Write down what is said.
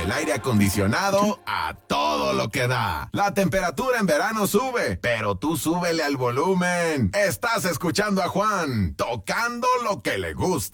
el aire acondicionado a todo lo que da. La temperatura en verano sube, pero tú súbele al volumen. Estás escuchando a Juan, tocando lo que le gusta.